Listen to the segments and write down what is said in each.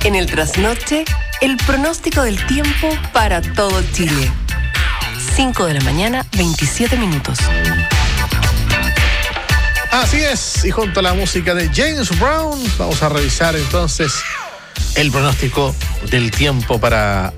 En el trasnoche, el pronóstico del tiempo para todo Chile. 5 de la mañana, 27 minutos. Así es, y junto a la música de James Brown, vamos a revisar entonces el pronóstico del tiempo para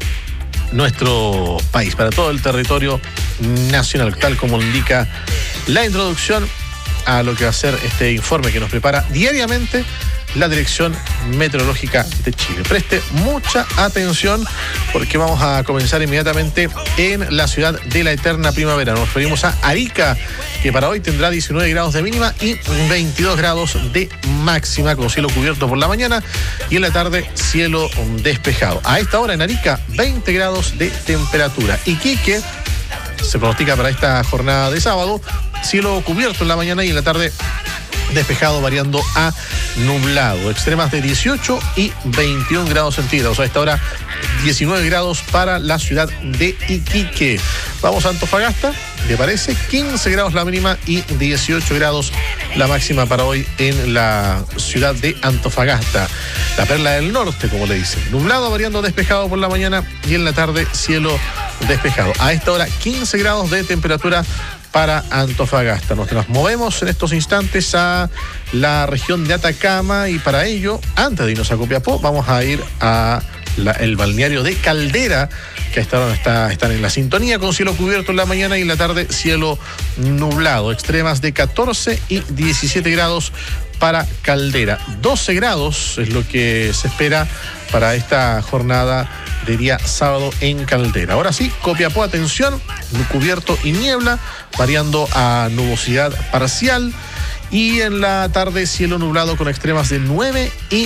nuestro país, para todo el territorio nacional, tal como indica la introducción a lo que va a ser este informe que nos prepara diariamente la Dirección Meteorológica de Chile. Preste mucha atención porque vamos a comenzar inmediatamente en la ciudad de la eterna primavera. Nos referimos a Arica, que para hoy tendrá 19 grados de mínima y 22 grados de máxima, con cielo cubierto por la mañana y en la tarde cielo despejado. A esta hora en Arica, 20 grados de temperatura. Iquique se pronostica para esta jornada de sábado cielo cubierto en la mañana y en la tarde despejado, variando a nublado. Extremas de 18 y 21 grados centígrados. A esta hora 19 grados para la ciudad de Iquique. Vamos a Antofagasta, ¿le parece? 15 grados la mínima y 18 grados la máxima para hoy en la ciudad de Antofagasta. La perla del norte, como le dicen. Nublado, variando despejado por la mañana y en la tarde cielo despejado. A esta hora 15 grados de temperatura para Antofagasta. Nos movemos en estos instantes a la región de Atacama y para ello, antes de irnos a Copiapó, vamos a ir a el balneario de Caldera, que a esta hora están en la sintonía, con cielo cubierto en la mañana y en la tarde cielo nublado. Extremas de 14 y 17 grados para Caldera. 12 grados es lo que se espera para esta jornada de día sábado en Caldera. Ahora sí, Copiapó, atención, cubierto y niebla, variando a nubosidad parcial y en la tarde cielo nublado con extremas de 9 y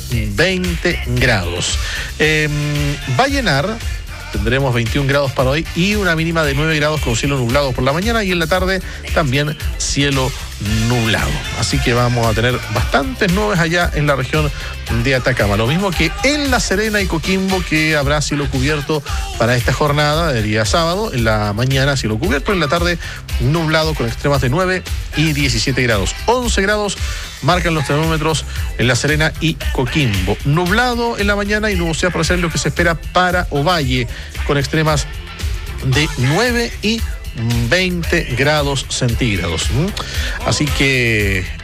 20 grados. Vallenar, tendremos 21 grados para hoy y una mínima de 9 grados con cielo nublado por la mañana y en la tarde también cielo nublado. Así que vamos a tener bastantes nubes allá en la región de Atacama. Lo mismo que en La Serena y Coquimbo, que habrá cielo cubierto para esta jornada de día sábado. En la mañana cielo cubierto, en la tarde nublado con extremas de 9 y 17 grados. 11 grados marcan los termómetros en La Serena y Coquimbo. Nublado en la mañana y nubosidad parcial lo que se espera para Ovalle, con extremas de 9 y 20 grados centígrados. Así que